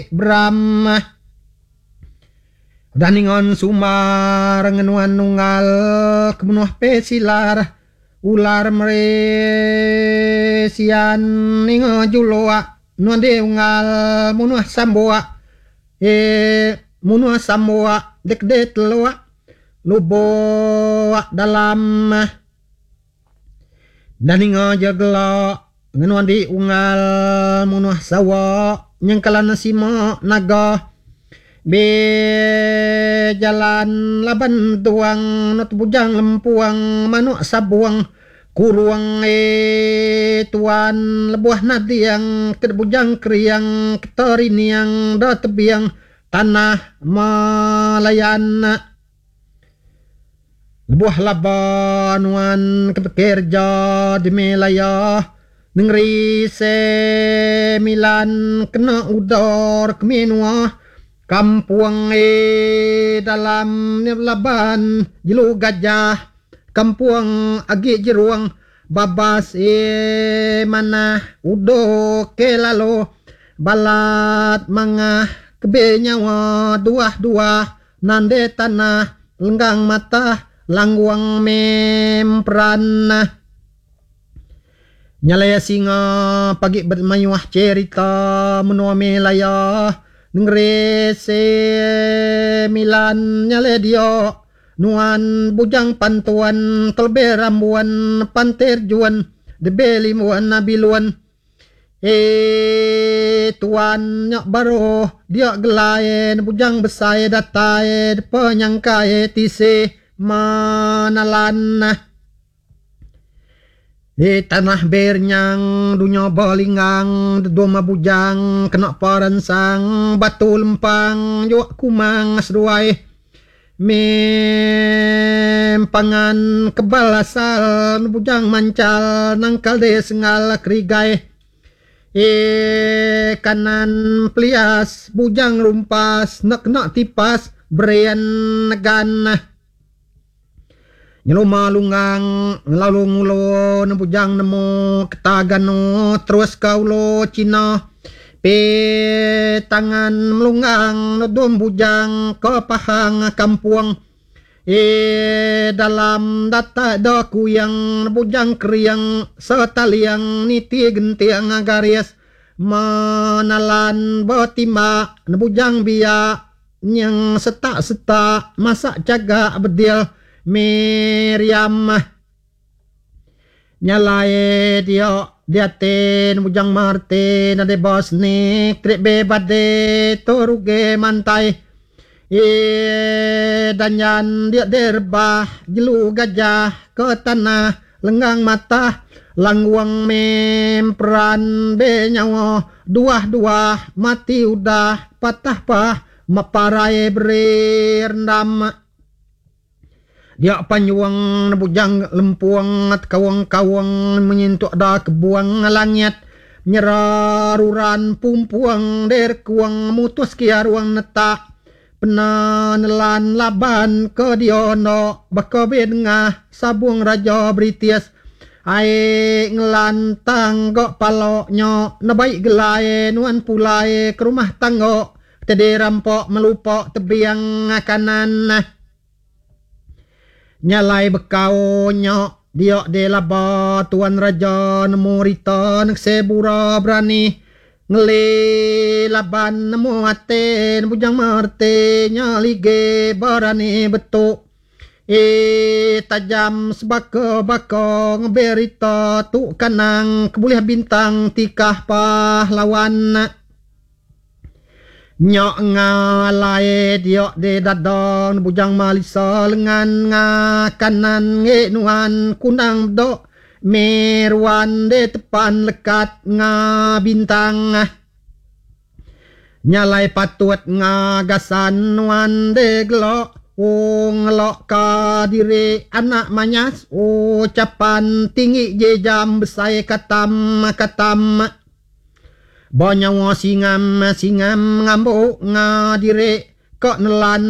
Brahma daningon sumar ngenuan nunggal kemenuh pesilar ular meresian ningo juloa nuande unggal munuh samboa munuh samboa dek loa luboa dalam daningo jaglo ngenuan di unggal munuh sawa nyengkalan simo naga be jalan laban tuang not bujang lempuang manuk sabuang kuruang tuan lebuah nadiang kedbujang kriang keterini yang da tebiang tanah malayan lebuah labanuan kebekerja di melaya negeri semilan kena udor kemenua kampuang dalam laban jelu gajah kampuang agi jeruang babas mana udo ke lalo balat mangah kebe nyawa dua nande tanah lenggang mata langguang mempran nyalaya singa pagi bermayuah cerita menua melaya negeri semilan nyale dio nuan bujang pantuan kelbe rambuan panter juan debe limuan nabiluan tuan nyak baro dia gelaye bujang besai datai penyangkai tise manalan tanah bernyang dunya balinggang doma bujang kena paransang batu lempang jawak kumang asduai mempangan kebal asal bujang mancal nangkal de sengal krigai kanan plias bujang rumpas nak tipas berian negan nyeluma lungang lalu ngulo nebujang nemu ketagano terus kaulo Cina pe tangan melunggang nodom bujang ke pahang kampuang dalam data daku yang nebujang kriang setaliang niti gentiang garis manalan botima nebujang biak yang setak masak jaga bedil Miriam nyalae dia ten bujang Martin ade bosnik trek bebade toruge mantai danyan dia derbah jelu gajah ke tanah lenggang mata langguang mempran be nyawa dua mati udah patah pah maparai berendam dia panyuang nebujang lempuang at kawang-kawang menyentuk da kebuang langit nyeraruran pumpuang der kuang mutus kia ruang netak penanelan laban ke diono baka bedengah sabung raja British ai ngelantang gok paloknya nabaik gelai nuan pulai ke rumah tanggo tede rampok melupok tebiang kanan nyalai bekau nyok dia de laba tuan raja nemu rita nek sebura berani ngele laban nemu aten bujang marte nyalige berani betuk tajam sebaka ngeberita tu kanang keboleh bintang tikah pahlawan nyok ngalai diok de dadon bujang malisa lengan ngakanan nge nuan kunang dok meruan de tepan lekat bintang nyalai patut ngagasan nuan de gelok ngelok ka diri anak manyas ucapan tinggi je jam besai katam banyawa singam ngambuk ngadire kok nelan